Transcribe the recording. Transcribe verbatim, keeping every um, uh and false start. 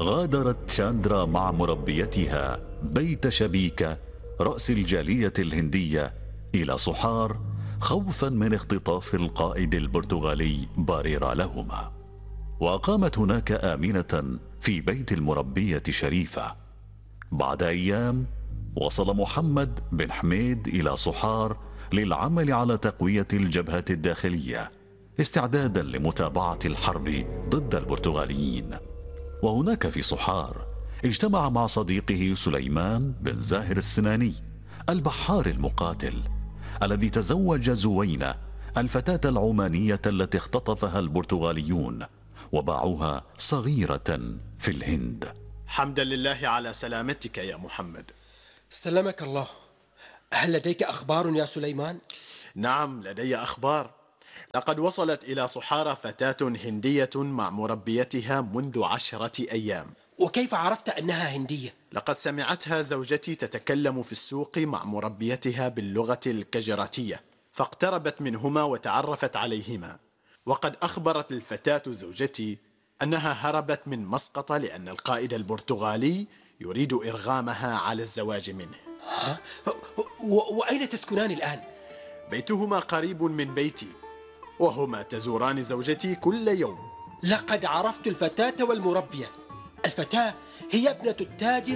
غادرت شاندرا مع مربيتها بيت شبيكة رأس الجالية الهندية إلى صحار، خوفا من اختطاف القائد البرتغالي باريرا لهما. وأقامت هناك آمنة في بيت المربية شريفة. بعد أيام وصل محمد بن حميد إلى صحار للعمل على تقوية الجبهة الداخلية استعدادا لمتابعة الحرب ضد البرتغاليين. وهناك في صحار اجتمع مع صديقه سليمان بن زاهر السناني البحار المقاتل الذي تزوج زوينة الفتاة العمانية التي اختطفها البرتغاليون وباعوها صغيرة في الهند. حمدا لله على سلامتك يا محمد. سلمك الله. هل لديك أخبار يا سليمان؟ نعم لدي أخبار. لقد وصلت إلى صحارى فتاة هندية مع مربيتها منذ عشرة أيام. وكيف عرفت أنها هندية؟ لقد سمعتها زوجتي تتكلم في السوق مع مربيتها باللغة الكجراتية، فاقتربت منهما وتعرفت عليهما. وقد أخبرت الفتاة زوجتي أنها هربت من مسقط لأن القائد البرتغالي يريد إرغامها على الزواج منه. ها؟ و- وأين تسكنان الآن؟ بيتهما قريب من بيتي، وهما تزوران زوجتي كل يوم. لقد عرفت الفتاة والمربية. الفتاة هي ابنة التاجر